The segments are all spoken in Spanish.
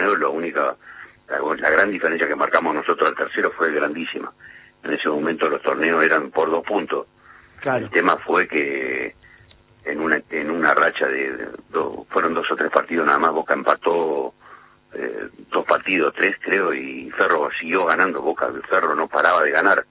torneo, la gran diferencia que marcamos nosotros al tercero fue grandísima. En ese momento los torneos eran por 2 puntos. Claro. El tema fue que en una racha fueron 2 o 3 partidos nada más, Boca empató 2 partidos, 3 creo, y Ferro siguió ganando. El Ferro no paraba de ganar,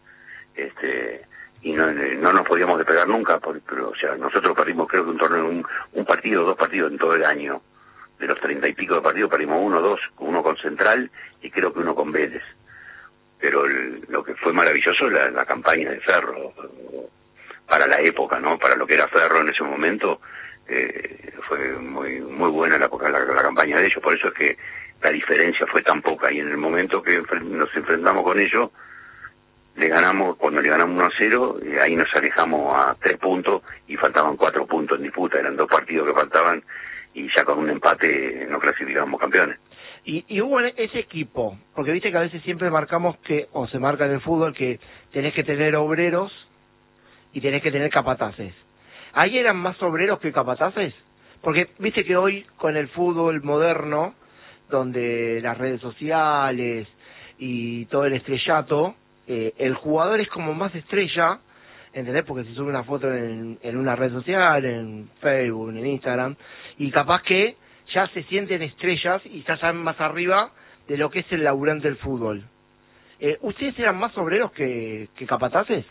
y no nos podíamos despegar nunca, pero o sea, nosotros perdimos creo que un torneo, un partido, 2 partidos en todo el año. De los 30 y pico de partidos perdimos 1, 2, uno con Central y creo que uno con Vélez. Pero lo que fue maravilloso es la campaña de Ferro, para la época, ¿no? Para lo que era Ferro en ese momento, fue muy muy buena la campaña de ellos. Por eso es que la diferencia fue tan poca, y en el momento que nos enfrentamos con ellos, cuando le ganamos 1-0, ahí nos alejamos a 3 puntos y faltaban 4 puntos en disputa. Eran 2 partidos que faltaban y ya con un empate no clasificábamos campeones. Y hubo ese equipo, porque viste que a veces siempre marcamos o se marca en el fútbol, que tenés que tener obreros y tenés que tener capataces. ¿Ahí eran más obreros que capataces? Porque viste que hoy con el fútbol moderno, donde las redes sociales y todo el estrellato, el jugador es como más estrella, ¿entendés? Porque se sube una foto en una red social, en Facebook, en Instagram, y capaz que ya se sienten estrellas y están más arriba de lo que es el laburante del fútbol. ¿Ustedes eran más obreros que capataces?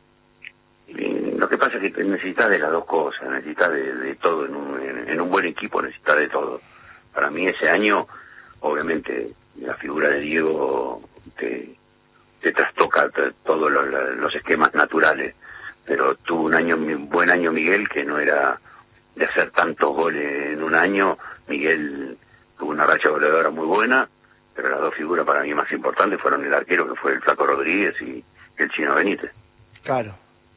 Lo que pasa es que necesitas de las dos cosas, necesitas de todo. En un buen equipo necesitas de todo. Para mí ese año, obviamente, la figura de Diego te trastoca todos los esquemas naturales, pero tuvo un buen año Miguel, que no era de hacer tantos goles en un año. Miguel tuvo una racha goleadora muy buena, pero las 2 figuras para mí más importantes fueron el arquero, que fue el Flaco Rodríguez, y el Chino Benítez. Claro.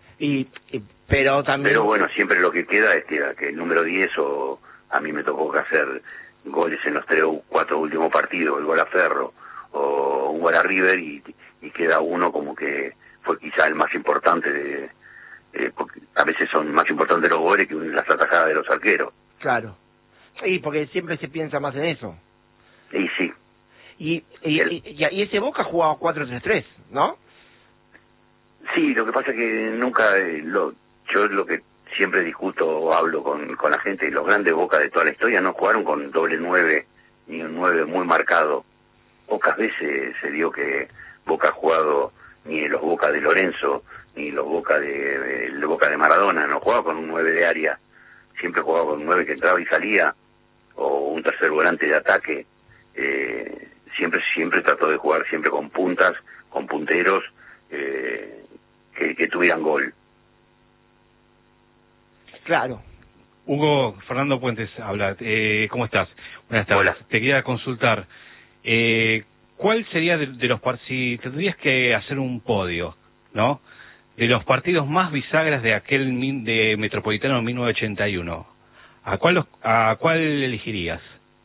Pero también... Pero bueno, siempre lo que queda es que el número 10, o a mí me tocó que hacer goles en los 3 o 4 últimos partidos, el gol a Ferro o un gol a River, y queda uno como que fue quizá el más importante, porque a veces son más importantes los goles que las atajadas de los arqueros. Claro. Sí, porque siempre se piensa más en eso. Y sí. Y ese Boca jugaba 4-3-3, ¿no? Sí, lo que pasa es que nunca, yo lo que siempre discuto o hablo con la gente, los grandes Boca de toda la historia no jugaron con doble 9, ni un 9 muy marcado. Pocas veces se dio que Boca ha jugado, ni los Boca de Lorenzo, ni los Boca el Boca de Maradona, no jugaba con un 9 de área, siempre jugaba con un 9 que entraba y salía, o un tercer volante de ataque. Siempre trató de jugar siempre con puntas, con punteros, que tuvieran gol. Claro. Hugo, Fernando Puentes habla. ¿Cómo estás? Buenas tardes. Hola. Te quería consultar. ¿Cuál sería de los partidos, si tendrías que hacer un podio, ¿no? De los partidos más bisagras de de Metropolitano en 1981, ¿a cuál elegirías?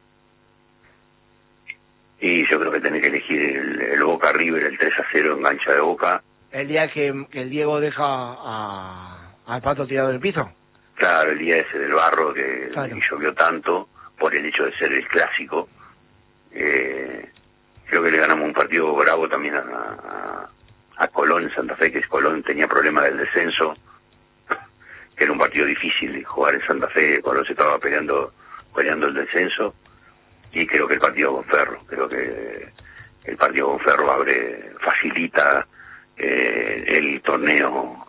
Y yo creo que tenés que elegir el Boca River, el 3-0 en cancha de Boca. El día que el Diego deja al Pato tirado en el piso. Claro, el día ese del barro que Claro. llovió tanto por el hecho de ser el clásico. Creo que le ganamos un partido bravo también a Colón en Santa Fe, que Colón tenía problemas del descenso, que era un partido difícil de jugar en Santa Fe. Colón se estaba peleando el descenso, y creo que el partido con Ferro, el partido con Ferro facilita el torneo.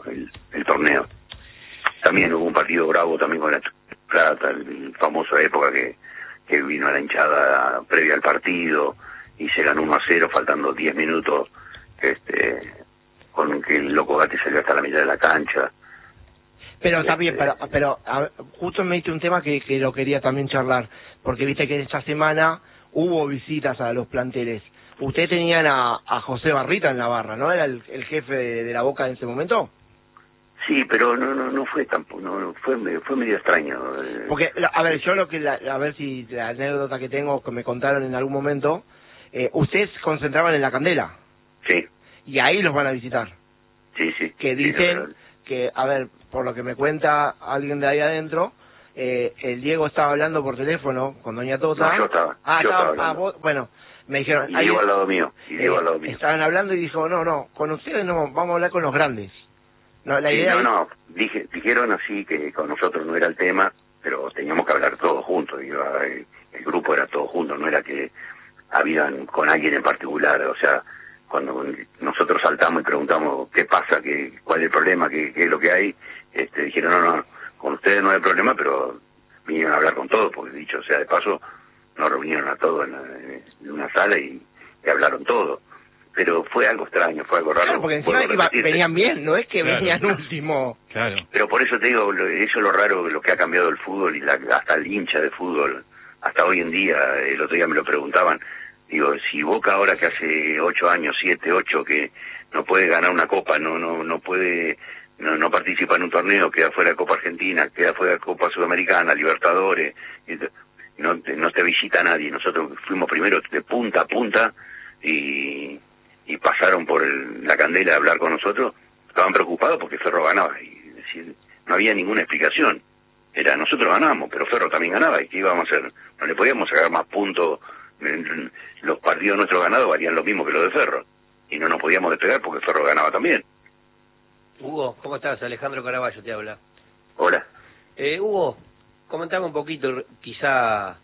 También hubo un partido bravo también con la Plata, el famoso época que vino a la hinchada previa al partido y se ganó 1-0 faltando 10 minutos, con que el Loco Gatti salió hasta la mitad de la cancha. Pero está bien, pero justo me diste un tema que lo quería también charlar, porque viste que esta semana hubo visitas a los planteles. Ustedes tenían a José Barrita en la barra, ¿no? ¿Era el jefe de la Boca en ese momento? Sí, pero no fue tampoco, fue medio extraño. Porque, a ver, yo a ver si la anécdota que tengo, que me contaron en algún momento, ustedes se concentraban en la Candela. Sí. Y ahí los van a visitar. Sí. Que dicen que, a ver, por lo que me cuenta alguien de ahí adentro, el Diego estaba hablando por teléfono con doña Tota. No, yo estaba hablando. Vos, bueno, me dijeron... Y Diego al lado mío, estaban hablando y dijo, no, con ustedes no, vamos a hablar con los grandes. No, la idea dijeron así que con nosotros no era el tema, pero teníamos que hablar todos juntos, el grupo era todo juntos, no era que habían con alguien en particular, o sea, cuando nosotros saltamos y preguntamos qué pasa, cuál es el problema, qué es lo que hay, dijeron no, con ustedes no hay problema, pero vinieron a hablar con todos, porque dicho sea de paso, nos reunieron a todos en una sala y hablaron todos. Pero fue algo extraño, fue algo raro. Claro, porque encima venían bien, no es que venían último. Claro. Pero por eso te digo, eso es lo raro, lo que ha cambiado el fútbol y hasta el hincha de fútbol, hasta hoy en día, el otro día me lo preguntaban, digo, si Boca ahora que hace 8 años, 7, 8, que no puede ganar una copa, no puede, no participa en un torneo, queda fuera de Copa Argentina, queda fuera de Copa Sudamericana, Libertadores, no te visita nadie, nosotros fuimos primero de punta a punta y pasaron por la candela a hablar con nosotros, estaban preocupados porque Ferro ganaba, y decir, no había ninguna explicación, nosotros ganábamos, pero Ferro también ganaba, y ¿qué íbamos a hacer? No le podíamos sacar más puntos, los partidos nuestros ganados valían lo mismo que los de Ferro, y no nos podíamos despegar porque Ferro ganaba también. Hugo, ¿cómo estás? Alejandro Caraballo te habla. Hola. Hugo, comentame un poquito, quizá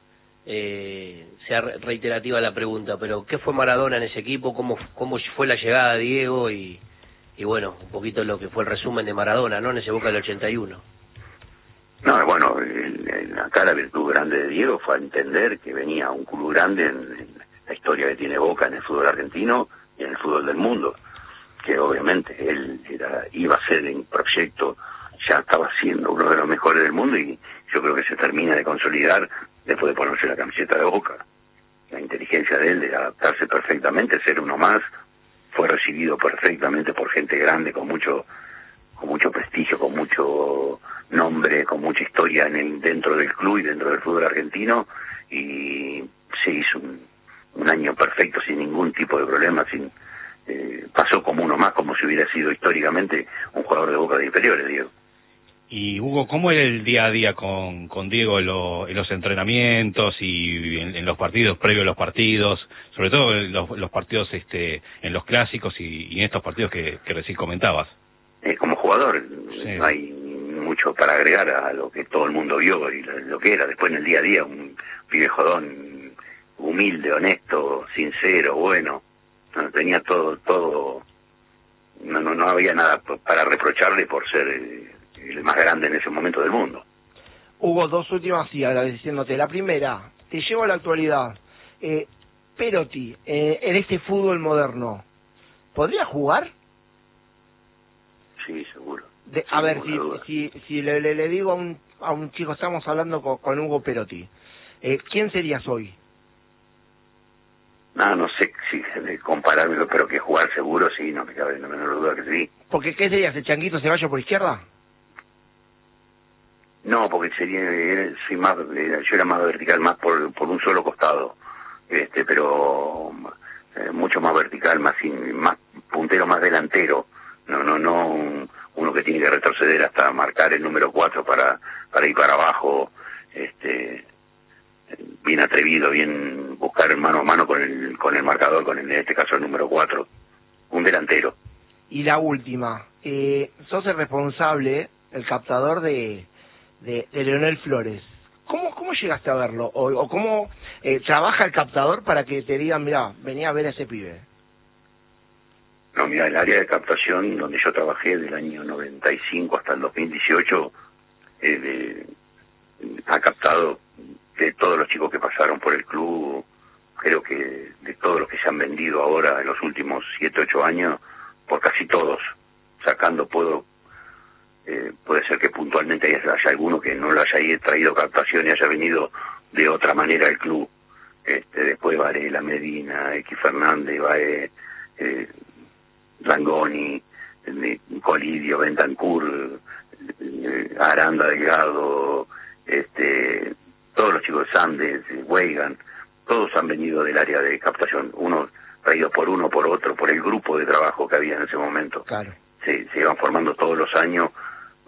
sea reiterativa la pregunta, pero ¿qué fue Maradona en ese equipo? ¿Cómo fue la llegada de Diego? Y bueno, un poquito lo que fue el resumen de Maradona, ¿no? En ese Boca del 81. No, bueno, acá la virtud grande de Diego fue a entender que venía un club grande en la historia que tiene Boca en el fútbol argentino y en el fútbol del mundo, que obviamente él iba a ser en proyecto, ya estaba siendo uno de los mejores del mundo, y yo creo que se termina de consolidar después de ponerse la camiseta de Boca. La inteligencia de él de adaptarse perfectamente, ser uno más, fue recibido perfectamente por gente grande, con mucho prestigio, con mucho nombre, con mucha historia dentro del club y dentro del fútbol argentino, y se hizo un año perfecto sin ningún tipo de problema, pasó como uno más, como si hubiera sido históricamente un jugador de Boca de inferiores, Diego. Y Hugo, ¿cómo era el día a día con Diego en los entrenamientos y en los partidos, previo a los partidos, sobre todo en los partidos en los clásicos y en estos partidos que recién comentabas? Como jugador, sí. No hay mucho para agregar a lo que todo el mundo vio y lo que era. Después en el día a día, un pibe jodón, humilde, honesto, sincero, bueno, tenía todo, no había nada para reprocharle por ser el más grande en ese momento del mundo. Hugo, dos últimas y agradeciéndote. La primera, te llevo a la actualidad. Perotti, en este fútbol moderno, ¿podría jugar? Sí, seguro. A ver, si le digo a un chico, estamos hablando con Hugo Perotti, ¿quién serías hoy? No sé si comparármelo, pero que jugar seguro sí, no me cabe la menor duda que sí. ¿Porque qué serías, el Changuito Ceballos por izquierda? No, porque yo era más vertical, más por un solo costado, pero mucho más vertical, más puntero, más delantero, no uno que tiene que retroceder hasta marcar el número 4 para ir para abajo, bien atrevido, bien buscar mano a mano con el marcador, en este caso el número 4, un delantero. Y la última, sos el responsable, el captador de Leonel Flores. ¿Cómo llegaste a verlo? ¿O cómo trabaja el captador para que te digan, mira, venía a ver a ese pibe? No, mira, el área de captación donde yo trabajé del año 95 hasta el 2018 ha captado de todos los chicos que pasaron por el club, creo que de todos los que se han vendido ahora en los últimos 7, 8 años, por casi todos, sacando puede ser que puntualmente haya alguno que no lo haya traído captación y haya venido de otra manera al club. Después Varela, Medina, X Fernández, Langoni, Colidio, Bentancur, Aranda Delgado, todos los chicos de Sandes, Weigan, todos han venido del área de captación, unos traídos por uno, por otro, por el grupo de trabajo que había en ese momento. Claro. Se iban formando todos los años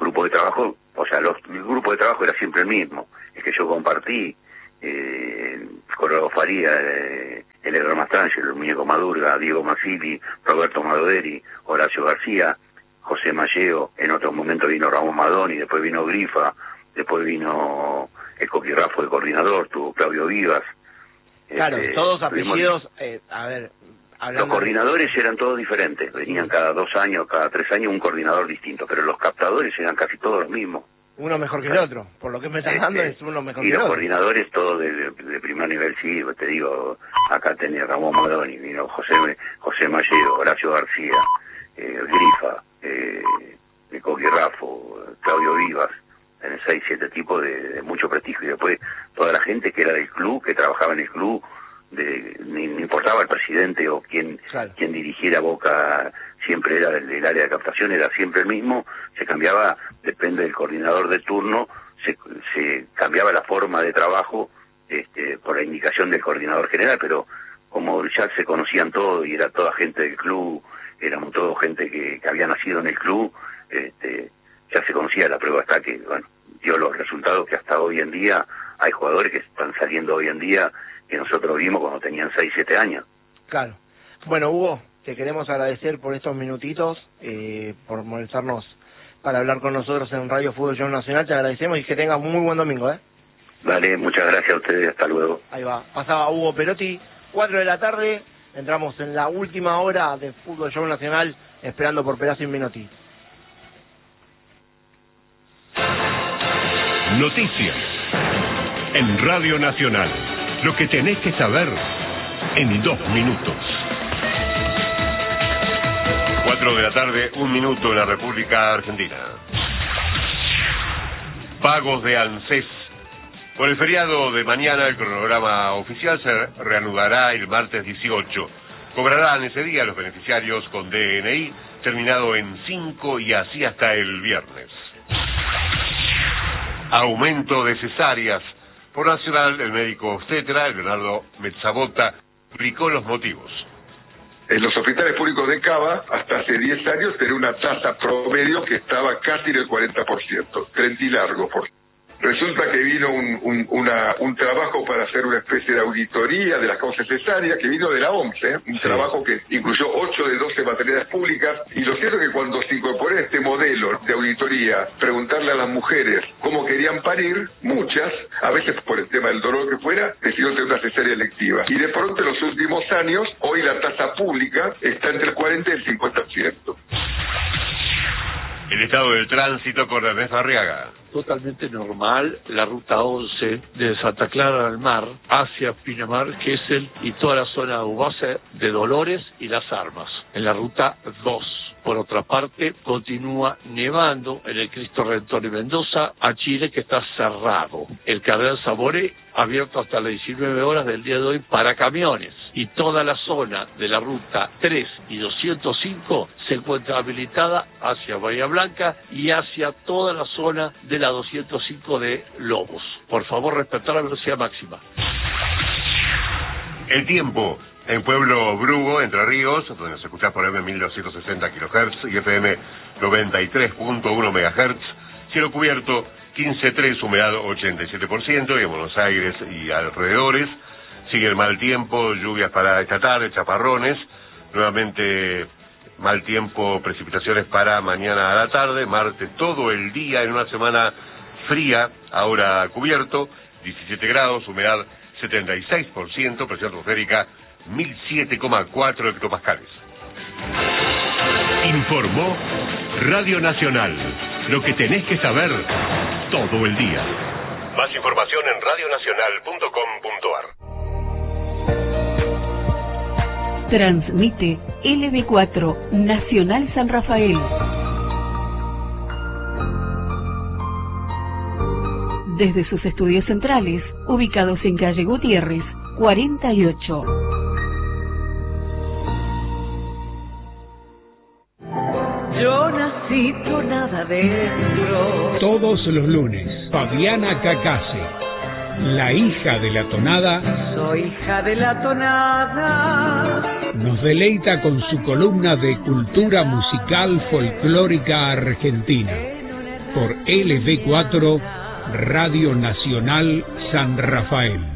grupo de trabajo, o sea, el grupo de trabajo era siempre el mismo, el que yo compartí, Colorado Faría, el Edgar Mastrangelo, el Muñeco Madurga, Diego Masili, Roberto Madoderi, Horacio García, José Malleo, en otro momento vino Ramón Madoni, después vino Grifa, después vino el Coquirrafo de coordinador, tuvo Claudio Vivas. Claro, todos apellidos, los coordinadores eran todos diferentes, venían cada 2 años, cada 3 años un coordinador distinto, pero los captadores eran casi todos los mismos. Uno mejor que el otro, por lo que me estás dando es uno mejor que el otro. Y los coordinadores todos de primer nivel, sí, te digo, acá tenía Ramón Madoni, vino José Malleo, Horacio García, Grifa, el Coquirrafo, Claudio Vivas, en 6, 7 tipos de mucho prestigio, y después toda la gente que era del club, que trabajaba en el club, ni importaba el presidente o quien dirigiera Boca, siempre era del área de captación, era siempre el mismo, se cambiaba, depende del coordinador de turno, se cambiaba la forma de trabajo por la indicación del coordinador general, pero como ya se conocían todos y era toda gente del club, éramos toda gente que había nacido en el club, ya se conocía. La prueba está que, bueno, dio los resultados que hasta hoy en día hay jugadores que están saliendo hoy en día que nosotros vimos cuando tenían 6, 7 años. Claro. Bueno, Hugo, te queremos agradecer por estos minutitos, por molestarnos para hablar con nosotros en Radio Fútbol Show Nacional. Te agradecemos y que tengas muy buen domingo, ¿eh? Dale, muchas gracias a ustedes, hasta luego. Ahí va, pasaba Hugo Perotti, 4 de la tarde, entramos en la última hora de Fútbol Show Nacional, esperando por Pedazo y Menotti. Noticias en Radio Nacional. Lo que tenés que saber en 2 minutos. 4 de la tarde, 1 minuto en la República Argentina. Pagos de ANSES. Por el feriado de mañana, el cronograma oficial se reanudará el martes 18. Cobrarán ese día los beneficiarios con DNI terminado en 5 y así hasta el viernes. Aumento de cesáreas. Por Nacional, el médico obstetra, Leonardo Mezzabota, explicó los motivos. En los hospitales públicos de Cava, hasta hace 10 años, tenía una tasa promedio que estaba casi en el 40%, 30 y largo. Resulta que vino un trabajo para hacer una especie de auditoría de las causas cesáreas, que vino de la OMS, un trabajo que incluyó 8 de 12 maternidades públicas, y lo cierto es que cuando se incorporó este modelo de auditoría, preguntarle a las mujeres cómo querían parir, muchas, a veces por el tema del dolor que fuera, decidieron tener una cesárea electiva. Y de pronto en los últimos años, hoy la tasa pública está entre el 40 y el 50%. El estado del tránsito con Ernesto Arriaga. Totalmente normal la ruta 11 de Santa Clara al Mar hacia Pinamar, Gesell y toda la zona de Ubase de Dolores y Las Armas, en la ruta 2. Por otra parte, continúa nevando en el Cristo Redentor de Mendoza, a Chile, que está cerrado. El Cardenal Saboré abierto hasta las 19 horas del día de hoy para camiones. Y toda la zona de la ruta 3 y 205 se encuentra habilitada hacia Bahía Blanca y hacia toda la zona de la 205 de Lobos. Por favor, respetar la velocidad máxima. El tiempo. En Pueblo Brugo, Entre Ríos, donde se escucha por FM 1260 kHz y FM 93.1 MHz, cielo cubierto 15.3, humedad 87%, y en Buenos Aires y alrededores sigue el mal tiempo, lluvias para esta tarde, chaparrones, nuevamente mal tiempo, precipitaciones para mañana a la tarde, martes todo el día en una semana fría, ahora cubierto, 17 grados, humedad 76%, presión atmosférica 1007,4 hectopascales. Informó Radio Nacional. Lo que tenés que saber todo el día. Más información en radionacional.com.ar. Transmite LB4 Nacional San Rafael. Desde sus estudios centrales, ubicados en calle Gutiérrez, 48. Yo nací tonada adentro. Todos los lunes, Fabiana Cacase, la hija de la tonada. Soy hija de la tonada. Nos deleita con su columna de cultura musical folclórica argentina. por LB4 Radio Nacional San Rafael.